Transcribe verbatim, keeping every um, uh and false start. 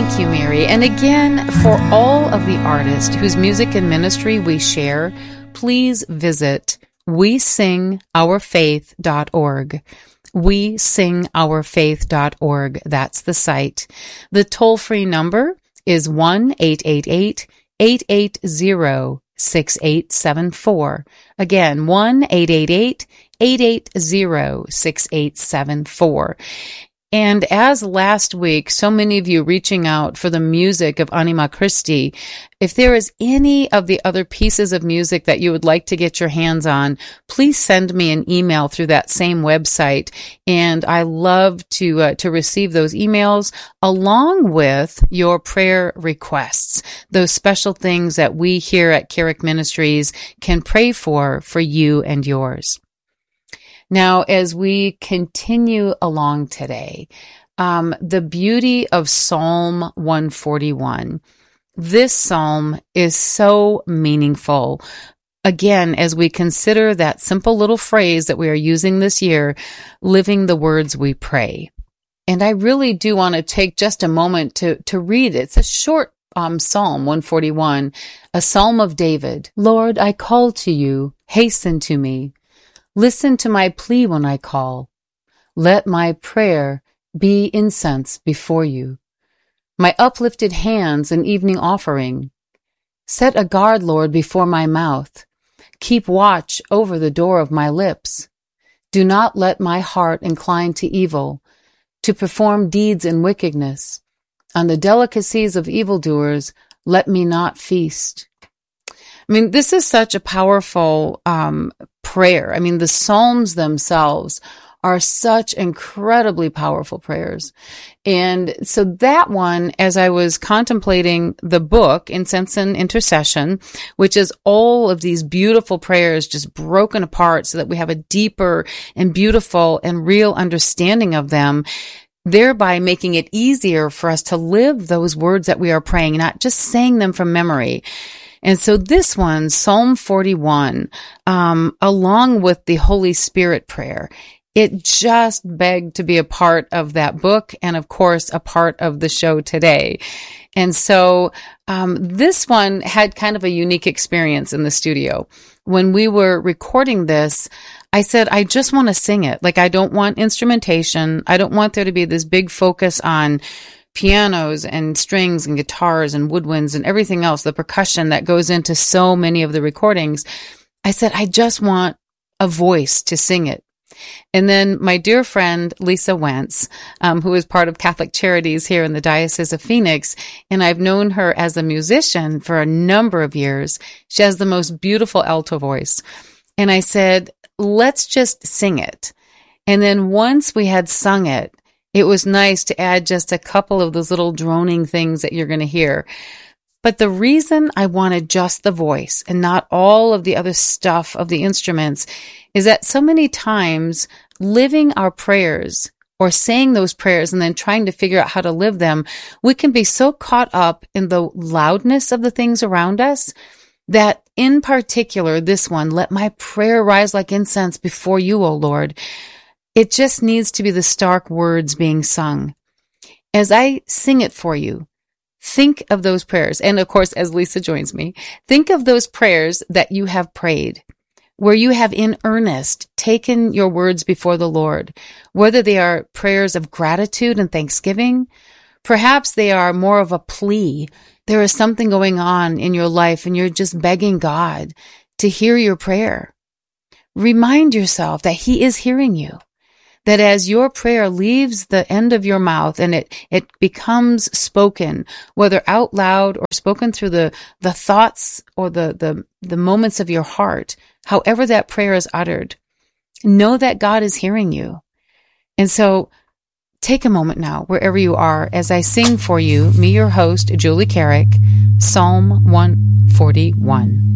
Thank you, Mary. And again, for all of the artists whose music and ministry we share, please visit we sing our faith dot org. we sing our faith dot org. That's the site. The toll-free number is one eight eight eight, eight eight zero, six eight seven four. Again, one eight eight eight, eight eight zero, six eight seven four. And as last week, so many of you reaching out for the music of Anima Christi, if there is any of the other pieces of music that you would like to get your hands on, please send me an email through that same website. And I love to uh, to receive those emails along with your prayer requests, those special things that we here at Carrick Ministries can pray for for you and yours. Now, as we continue along today, um, the beauty of Psalm one forty-one, this psalm is so meaningful. Again, as we consider that simple little phrase that we are using this year, living the words we pray. And I really do want to take just a moment to, to read it. It's a short um, Psalm one forty-one, a psalm of David. Lord, I call to you, hasten to me. Listen to my plea when I call. Let my prayer be incense before you, my uplifted hands an evening offering. Set a guard, Lord, before my mouth. Keep watch over the door of my lips. Do not let my heart incline to evil, to perform deeds in wickedness. On the delicacies of evildoers, let me not feast. I mean, this is such a powerful um, prayer. I mean, the Psalms themselves are such incredibly powerful prayers. And so that one, as I was contemplating the book, Incense and Intercession, which is all of these beautiful prayers just broken apart so that we have a deeper and beautiful and real understanding of them, thereby making it easier for us to live those words that we are praying, not just saying them from memory. And so this one, Psalm forty-one, um, along with the Holy Spirit prayer, it just begged to be a part of that book and, of course, a part of the show today. And so um, this one had kind of a unique experience in the studio. When we were recording this, I said, I just want to sing it. Like, I don't want instrumentation. I don't want there to be this big focus on pianos and strings and guitars and woodwinds and everything else, the percussion that goes into so many of the recordings. I said, I just want a voice to sing it. And then my dear friend, Lisa Wentz, um, who is part of Catholic Charities here in the Diocese of Phoenix, and I've known her as a musician for a number of years. She has the most beautiful alto voice. And I said, let's just sing it. And then once we had sung it, it was nice to add just a couple of those little droning things that you're going to hear. But the reason I wanted just the voice and not all of the other stuff of the instruments is that so many times living our prayers or saying those prayers and then trying to figure out how to live them, we can be so caught up in the loudness of the things around us that in particular, this one, let my prayer rise like incense before you, O Lord. It just needs to be the stark words being sung. As I sing it for you, think of those prayers. And of course, as Lisa joins me, think of those prayers that you have prayed, where you have in earnest taken your words before the Lord, whether they are prayers of gratitude and thanksgiving, perhaps they are more of a plea. There is something going on in your life and you're just begging God to hear your prayer. Remind yourself that He is hearing you. That as your prayer leaves the end of your mouth and it, it becomes spoken, whether out loud or spoken through the, the thoughts or the, the, the moments of your heart, however that prayer is uttered, know that God is hearing you. And so take a moment now, wherever you are, as I sing for you, me, your host, Julie Carrick, Psalm one forty-one.